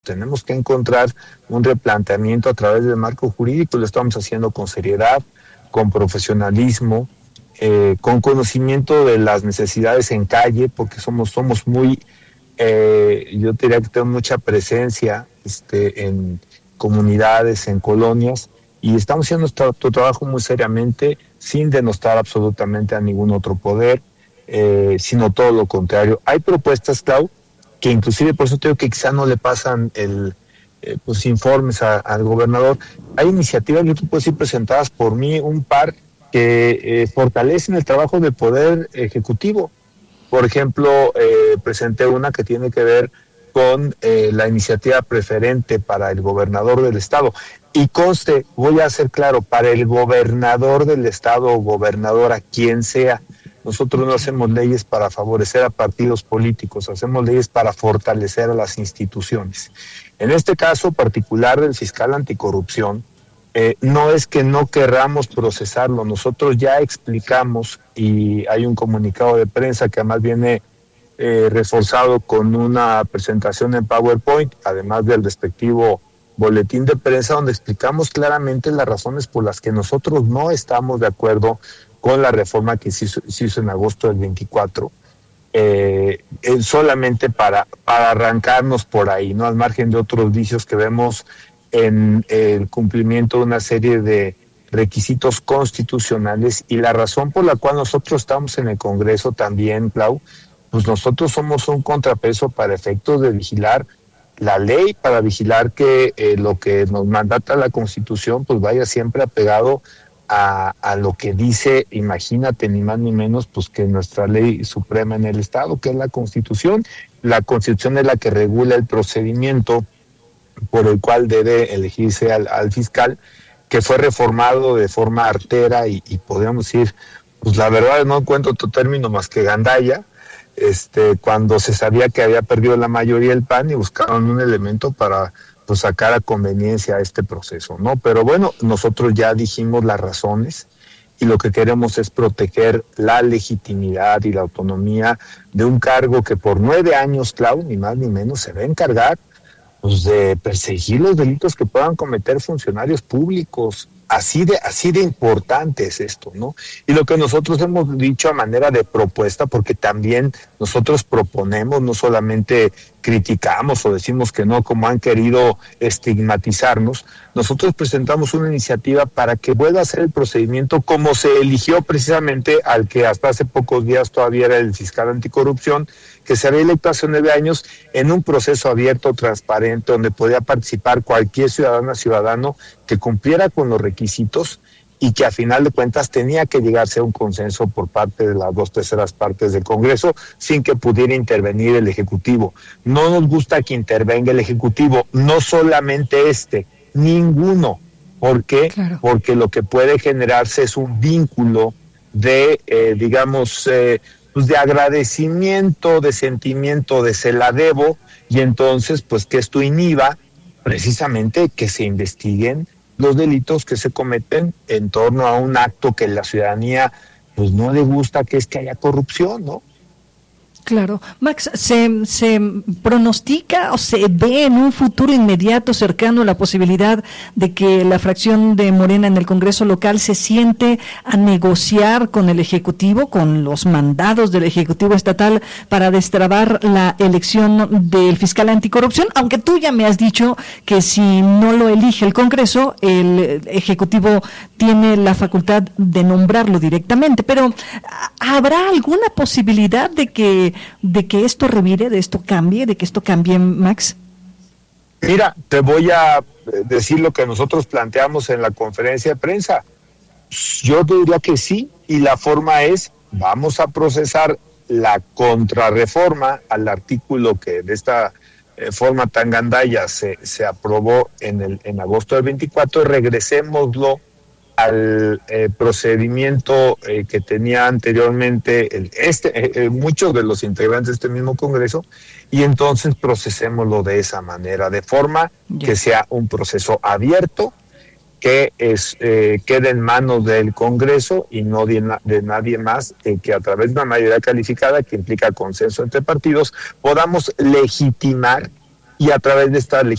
Tenemos que encontrar un replanteamiento a través del marco jurídico, lo estamos haciendo con seriedad, con profesionalismo, con conocimiento de las necesidades en calle, porque somos muy, yo diría que tenemos mucha presencia en comunidades, en colonias, y estamos haciendo nuestro trabajo muy seriamente, sin denostar absolutamente a ningún otro poder, sino todo lo contrario. Hay propuestas, Clau, que inclusive por eso te digo que quizá no le pasan informes al gobernador. Hay iniciativas, yo te puedo decir, presentadas por mí, un par que fortalecen el trabajo del Poder Ejecutivo. Por ejemplo, presenté una que tiene que ver con la iniciativa preferente para el gobernador del estado. Y conste, voy a ser claro, para el gobernador del estado o gobernadora, quien sea. Nosotros no hacemos leyes para favorecer a partidos políticos, hacemos leyes para fortalecer a las instituciones. En este caso particular del fiscal anticorrupción, no es que no querramos procesarlo, nosotros ya explicamos, y hay un comunicado de prensa que además viene reforzado con una presentación en PowerPoint, además del respectivo boletín de prensa, donde explicamos claramente las razones por las que nosotros no estamos de acuerdo con la reforma que se hizo en agosto del 24, solamente para arrancarnos por ahí, ¿no? Al margen de otros vicios que vemos en el cumplimiento de una serie de requisitos constitucionales, y la razón por la cual nosotros estamos en el Congreso también, Clau, pues nosotros somos un contrapeso para efectos de vigilar la ley, para vigilar que lo que nos mandata la Constitución pues vaya siempre apegado a lo que dice, imagínate, ni más ni menos, pues que nuestra ley suprema en el Estado, que es la Constitución. La Constitución es la que regula el procedimiento por el cual debe elegirse al fiscal, que fue reformado de forma artera y podríamos decir, pues la verdad no encuentro otro término más que gandalla, cuando se sabía que había perdido la mayoría el PAN y buscaron un elemento para pues sacar a conveniencia a este proceso, ¿no? Pero bueno, nosotros ya dijimos las razones y lo que queremos es proteger la legitimidad y la autonomía de un cargo que por 9 años, Clau, ni más ni menos, se va a encargar pues de perseguir los delitos que puedan cometer funcionarios públicos. Así de importante es esto, ¿no? Y lo que nosotros hemos dicho a manera de propuesta, porque también nosotros proponemos, no solamente criticamos o decimos que no, como han querido estigmatizarnos, nosotros presentamos una iniciativa para que vuelva a ser el procedimiento como se eligió precisamente al que hasta hace pocos días todavía era el fiscal anticorrupción, que se había electo hace 9 años en un proceso abierto, transparente, donde podía participar cualquier ciudadano que cumpliera con los requisitos y que a final de cuentas tenía que llegarse a un consenso por parte de las 2/3 partes del Congreso sin que pudiera intervenir el Ejecutivo. No nos gusta que intervenga el Ejecutivo, no solamente ninguno. ¿Por qué? Claro. Porque lo que puede generarse es un vínculo de, pues de agradecimiento, de sentimiento de se la debo, y entonces pues que esto inhiba precisamente que se investiguen los delitos que se cometen en torno a un acto que la ciudadanía pues no le gusta, que es que haya corrupción, ¿no? Claro. Max, ¿se pronostica o se ve en un futuro inmediato, cercano, la posibilidad de que la fracción de Morena en el Congreso local se siente a negociar con el Ejecutivo, con los mandados del Ejecutivo estatal para destrabar la elección del fiscal anticorrupción? Aunque tú ya me has dicho que si no lo elige el Congreso, el Ejecutivo tiene la facultad de nombrarlo directamente, pero ¿habrá alguna posibilidad de que esto revire, de esto cambie, Max? Mira, te voy a decir lo que nosotros planteamos en la conferencia de prensa. Yo te diría que sí, y la forma es, vamos a procesar la contrarreforma al artículo que de esta forma tan gandalla se aprobó en agosto del 24, regresémoslo al procedimiento que tenía anteriormente muchos de los integrantes de este mismo Congreso, y entonces procesémoslo de esa manera, de forma que sea un proceso abierto, que quede en manos del Congreso y no de nadie más, que a través de una mayoría calificada que implica consenso entre partidos podamos legitimar y a través de esta